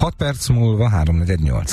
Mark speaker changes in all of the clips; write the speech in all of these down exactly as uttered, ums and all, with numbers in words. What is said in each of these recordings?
Speaker 1: hat perc múlva háromnegyednyolc.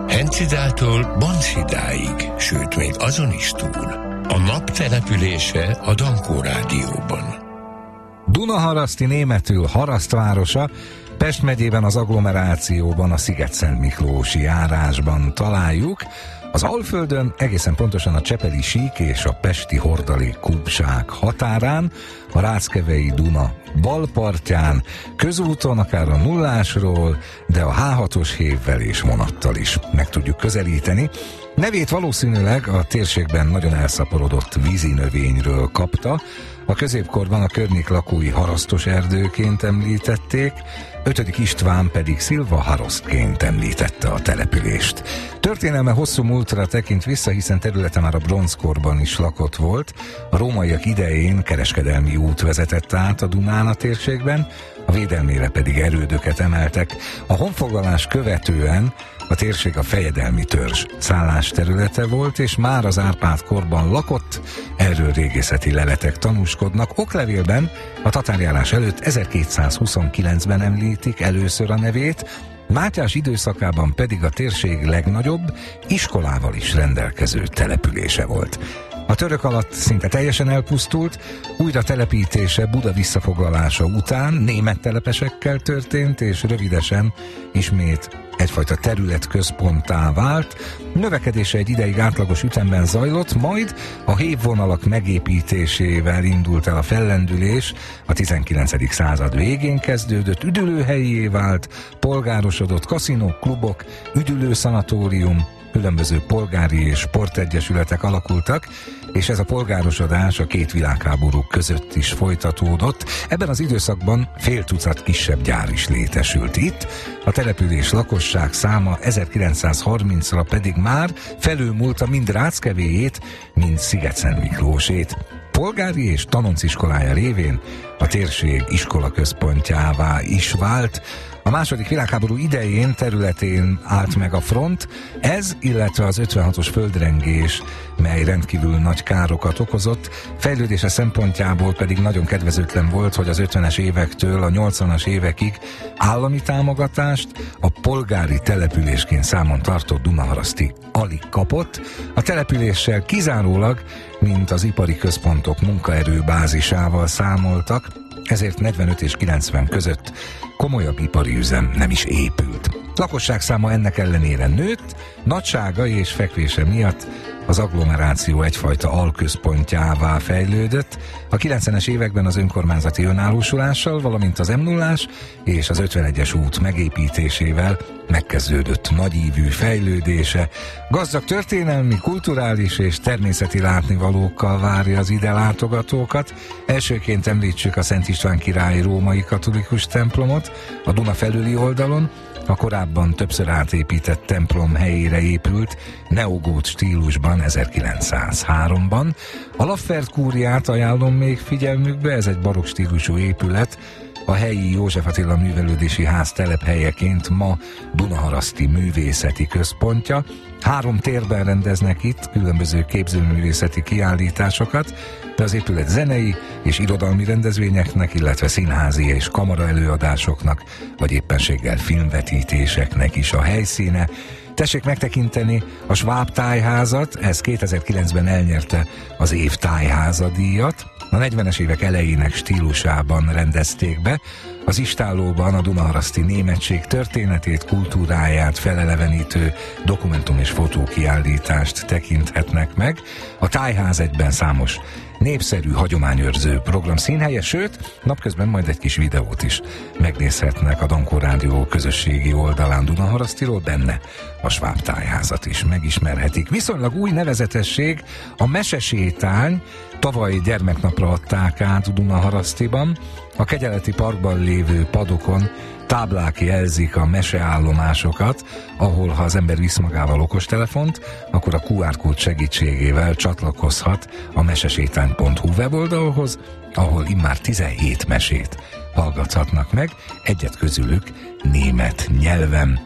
Speaker 2: Hencidától Banszidáig, sőt még azon is túl. A nap települése a Dankó Rádióban.
Speaker 1: Dunaharaszti, németül Harasztvárosa, Pest megyében az agglomerációban, a Sziget-Szentmiklósi járásban találjuk. Az Alföldön, egészen pontosan a Csepeli sík és a pesti Hordalék-Kubság határán, a Ráckevei Duna balpartján, közúton, akár a nullásról, de a há hatos hévvel és vonattal is meg tudjuk közelíteni. Nevét valószínűleg a térségben nagyon elszaporodott vízinövényről kapta. A középkorban a környék lakói harasztos erdőként említették, ötödik István pedig Szilva Harasztként említette a települést. Történelme hosszú múltra tekint vissza, hiszen területe már a bronzkorban is lakott volt. A rómaiak idején kereskedelmi út vezetett át a Dunán a térségben, a védelmére pedig erődöket emeltek. A honfoglalás követően a térség a fejedelmi törzs szállásterülete volt, és már az Árpád korban lakott, erről régészeti leletek tanúskodnak. Oklevélben a tatárjárás előtt ezerkétszázhuszonkilencben említik először a nevét, Mátyás időszakában pedig a térség legnagyobb, iskolával is rendelkező települése volt. A török alatt szinte teljesen elpusztult, újra telepítése Buda visszafoglalása után német telepesekkel történt, és rövidesen ismét egyfajta területközponttá vált. Növekedése egy ideig átlagos ütemben zajlott, majd a hévvonalak megépítésével indult el a fellendülés, a tizenkilencedik század végén kezdődött, üdülőhelyié vált, polgárosodott, kaszinók, klubok, üdülőszanatórium, különböző polgári és sportegyesületek alakultak, és ez a polgárosodás a két világháború között is folytatódott. Ebben az időszakban fél tucat kisebb gyár is létesült itt, a település lakosság száma ezerkilencszázharmincra pedig már felülmúlta mind Ráckevéjét, mind Sziget-Szentmiklósét. Polgári és tanonciskolája révén a térség iskolaközpontjává is vált. A második világháború idején területén állt meg a front, ez, illetve az ötvenhatos földrengés, mely rendkívül nagy károkat okozott, fejlődése szempontjából pedig nagyon kedvezőtlen volt, hogy az ötvenes évektől a nyolcvanas évekig állami támogatást a polgári településként számon tartott Dunaharaszti alig kapott. A településsel kizárólag, mint az ipari központok munkaerőbázisával számoltak, ezért negyvenöt és kilencven között komolyabb ipari üzem nem is épült. Lakosság száma ennek ellenére nőtt, nagysága és fekvése miatt az agglomeráció egyfajta alközpontjává fejlődött. A kilencvenes években az önkormányzati önállósulással, valamint az em nullás és az ötvenegyes út megépítésével megkezdődött nagyívű fejlődése. Gazdag történelmi, kulturális és természeti látnivalókkal várja az ide látogatókat. Elsőként említsük a Szent István király római katolikus templomot a Duna felüli oldalon. A korábban többször átépített templom helyére épült neogót stílusban ezerkilencszázháromban. A Laffert kúriát ajánlom még figyelmükbe, ez egy barokk stílusú épület, a helyi József Attila művelődési ház telephelyeként ma Dunaharaszti művészeti központja. Három térben rendeznek itt különböző képzőművészeti kiállításokat, de az épület zenei és irodalmi rendezvényeknek, illetve színházi és kamara előadásoknak, vagy éppenséggel filmvetítéseknek is a helyszíne. Tessék megtekinteni a Schwab Tájházat, ez kétezer-kilencben elnyerte az év tájháza díjat. A negyvenes évek elejének stílusában rendezték be. Az istállóban a dunaharaszti németség történetét, kultúráját felelevenítő dokumentum- és fotókiállítást tekinthetnek meg. A tájház egyben számos népszerű, hagyományőrző program színhelye, sőt, napközben majd egy kis videót is megnézhetnek a Dankó Rádió közösségi oldalán Dunaharasztiról, benne a Schwab Tájházat is megismerhetik. Viszonylag új nevezetesség a mesesétány, tavaly gyermeknapra adták át Dunaharasztiban. A Kegyeleti Parkban lévő padokon táblák jelzik a meseállomásokat, ahol ha az ember visz magával okostelefont, akkor a kú ár kód segítségével csatlakozhat a mesesétány pont hú weboldalhoz, ahol immár tizenhét mesét hallgathatnak meg, egyet közülük német nyelven.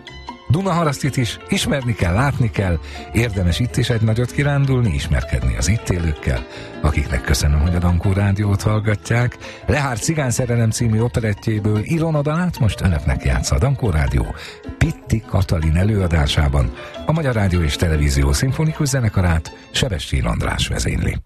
Speaker 1: Dunaharasztit is ismerni kell, látni kell, érdemes itt is egy nagyot kirándulni, ismerkedni az itt élőkkel, akiknek köszönöm, hogy a Dankó Rádiót hallgatják. Lehár Cigányszerelem című operettjéből Ilona Dalát most önöknek játsza a Dankó Rádió Pitti Katalin előadásában. A Magyar Rádió és Televízió Szimfonikus Zenekarát Sebestyén András vezényli.